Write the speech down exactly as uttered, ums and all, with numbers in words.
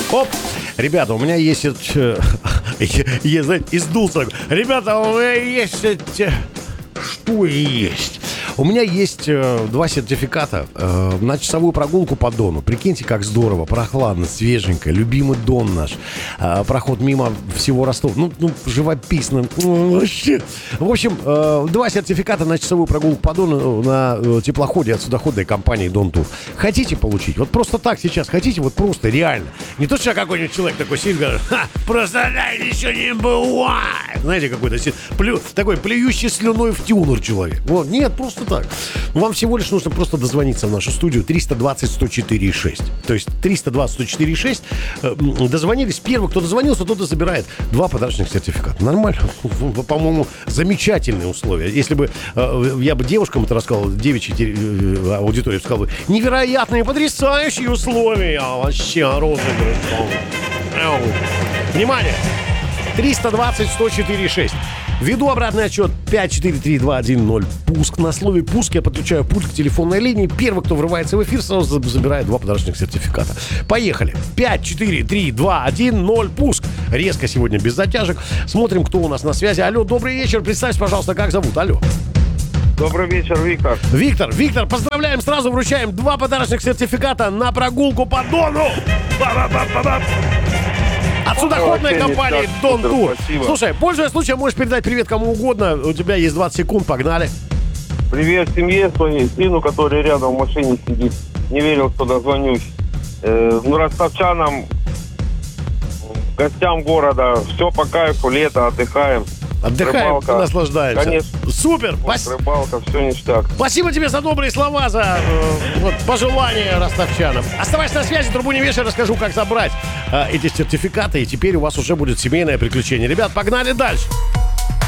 Оп! Ребята, у меня есть... э, я, знаете, издулся. Ребята, у меня есть... э, Что есть? У меня есть э, два сертификата э, на часовую прогулку по Дону. Прикиньте, как здорово, прохладно, свеженько. Любимый Дон наш. Э, проход мимо всего Ростова. Ну, ну живописно. Ну, вообще. В общем, э, два сертификата на часовую прогулку по Дону на э, теплоходе от судоходной компании Дон Тур. Хотите получить? Вот просто так сейчас хотите? Вот просто реально. Не то, что какой-нибудь человек такой сидит и говорит: ха, просто так еще не бывает. Знаете, какой-то плю, такой плюющий слюной в тюнер человек. Вот. Нет, просто так. Вам всего лишь нужно просто дозвониться в нашу студию триста двадцать сто четыре шесть. То есть триста двадцать сто четыре шесть. Дозвонились. Первый, кто дозвонился, тот и забирает два подарочных сертификата. Нормально. По-моему, замечательные условия. Если бы я бы девушкам это рассказал, девичьей аудитории сказал бы: невероятные, потрясающие условия. Вообще, розыгрыш. Внимание! триста двадцать сто четыре шесть. Веду обратный отсчет. Пять, четыре, три, два, один, ноль. Пуск. На слове пуск я подключаю пульт к телефонной линии. Первый, кто врывается в эфир, сразу забирает два подарочных сертификата. Поехали. Пять, четыре, три, два, один, ноль. Пуск. Резко сегодня без затяжек. Смотрим, кто у нас на связи. Алло, добрый вечер. Представься, пожалуйста, как зовут. Алло. Добрый вечер, Виктор. Виктор, Виктор, поздравляем, сразу вручаем два подарочных сертификата на прогулку по Дону. Ба-ба-ба-ба-ба. От судоходной Очень компании ништяк. Дон Супер, Тур. спасибо. Слушай, пользуясь случаем, можешь передать привет кому угодно. У тебя есть двадцать секунд, погнали. Привет семье своей, сыну, который рядом в машине сидит. Не верил, что дозвонюсь. Э, ну, ростовчанам, гостям города, все по кайфу, лето, отдыхаем. Отдыхаем, Рыбалка. наслаждаемся. Конечно. Супер, Вот, пос- рыбалка, все ништяк. спасибо тебе за добрые слова, за э, вот, пожелания ростовчанам. Оставайся на связи, трубу не вешай, расскажу, как забрать э, эти сертификаты. И теперь у вас уже будет семейное приключение. Ребят, погнали дальше.